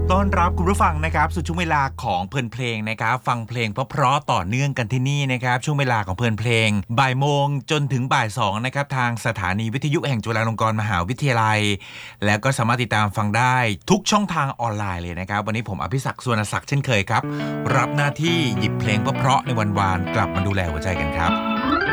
ต้อนรับคุณผู้ฟังนะครับสู่ช่วงเวลาของเพลินเพลงนะครับฟังเพลงเพราะๆต่อเนื่องกันที่นี่นะครับช่วงเวลาของเพลินเพลงบ่ายโมงจนถึงบ่ายสองนะครับทางสถานีวิทยุแห่งจุฬาลงกรณ์มหาวิทยาลัยแล้วก็สามารถติดตามฟังได้ทุกช่องทางออนไลน์เลยนะครับวันนี้ผมอภิศักดิ์สุวรรณศักดิ์เช่นเคยครับรับหน้าที่หยิบเพลงเพราะๆในวันวานกลับมาดูแลหัวใจกันครับ